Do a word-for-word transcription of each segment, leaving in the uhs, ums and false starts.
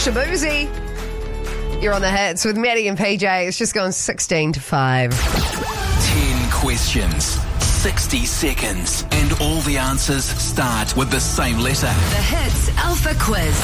Shabuzi. You're on the hits with Maddie and P J. It's just gone sixteen to five. Ten questions, sixty seconds, and all the answers start with the same letter. The Hits Alpha Quiz.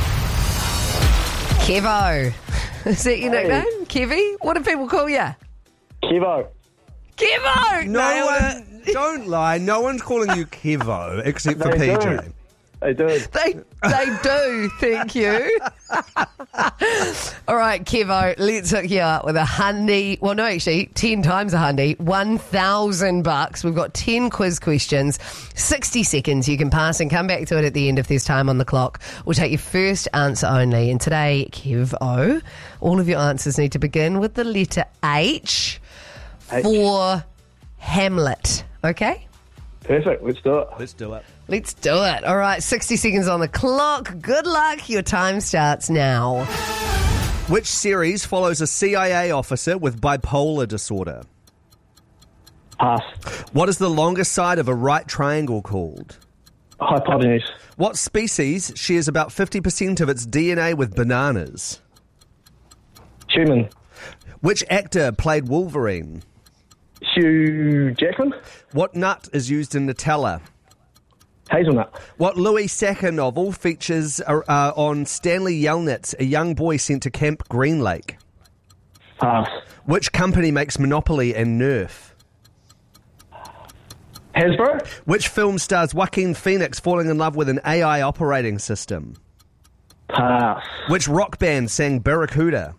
Kevo. Is that your Hey. nickname? Kevy? What do people call you? Kivo. Kevo! No Nailed one, don't lie. No one's calling you Kevo except for They P J. do. They do. They they do, thank you. All right, Kevo, let's hook you up with a hundy. Well, no, actually, ten times a hundy. One thousand bucks. We've got ten quiz questions, sixty seconds. You can pass and come back to it at the end if there's time on the clock. We'll take your first answer only. And today, Kevo, all of your answers need to begin with the letter H, H. for Hamlet. Okay? Perfect. Let's do it. Let's do it. Let's do it. All right, sixty seconds on the clock. Good luck. Your time starts now. Which series follows a C I A officer with bipolar disorder? Pass. What is the longest side of a right triangle called? Hypotenuse. What species shares about fifty percent of its D N A with bananas? Human. Which actor played Wolverine? Hugh Jackman. What nut is used in Nutella? Hazelnut. What Louis Sacca novel features uh, uh, on Stanley Yelnats, a young boy sent to Camp Green Lake? Pass. Which company makes Monopoly and Nerf? Hasbro. Which film stars Joaquin Phoenix falling in love with an A I operating system? Pass. Which rock band sang Barracuda?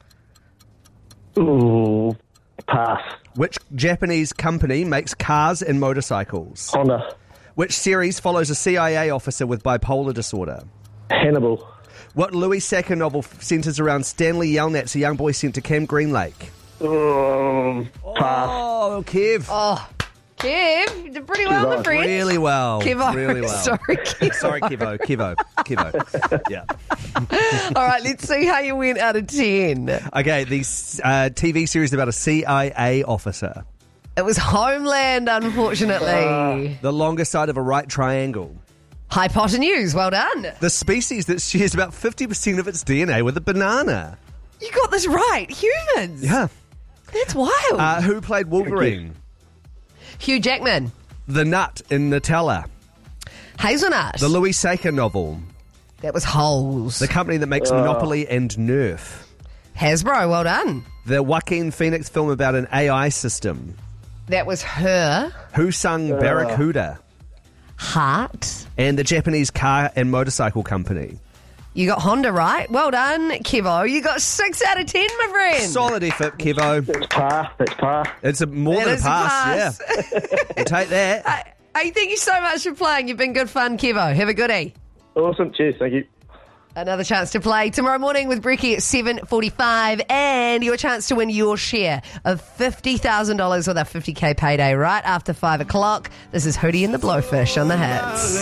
Ooh. Pass. Which Japanese company makes cars and motorcycles? Honda. Which series follows a C I A officer with bipolar disorder? Hannibal. What Louis Sacca novel f- centres around Stanley Yelnats, a young boy sent to Camp Green Lake? Um, pass. Oh, Kev. Oh, Kev, you did pretty well, my Kevo. friend. Really well. Kevo. Really well. Sorry, Kevo. Sorry, Kevo. Kevo. Kevo. Yeah. All right, let's see how you went out of ten. Okay, the uh, T V series about a C I A officer. It was Homeland, unfortunately. The longest side of a right triangle. Hypotenuse, well done. The species that shares about fifty percent of its D N A with a banana. You got this right. Humans. Yeah. That's wild. Uh, who played Wolverine? Hugh Jackman. The nut in Nutella. Hazelnut. The Louis Sacca novel. That was Holes. The company that makes Monopoly and Nerf. Hasbro, well done. The Joaquin Phoenix film about an A I system. That was Her. Who sung Barracuda? Heart. And the Japanese car and motorcycle company. You got Honda right. Well done, Kevo. You got six out of ten, my friend. Solid effort, Kevo. That's par. That's par. It's a more That than a is a pass. pass. Yeah. We'll take that. Hey, hey, thank you so much for playing. You've been good fun, Kevo. Have a goodie. Awesome. Cheers. Thank you. Another chance to play tomorrow morning with Brekkie at seven forty-five, and your chance to win your share of fifty thousand dollars with our fifty K payday right after five o'clock. This is Hootie and the Blowfish on the Hits.